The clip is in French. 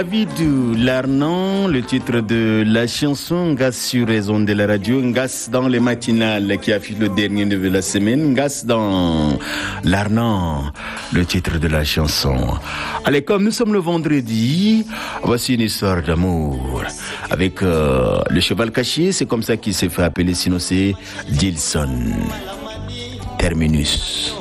David Larnan, le titre de la chanson Ngas sur raison de la radio, Ngas dans les matinales qui affiche le dernier de la semaine, Ngas dans Larnan, le titre de la chanson. Allez, comme nous sommes le vendredi, voici une histoire d'amour avec le cheval caché, c'est comme ça qu'il s'est fait appeler, sinon c'est Dilson Terminus.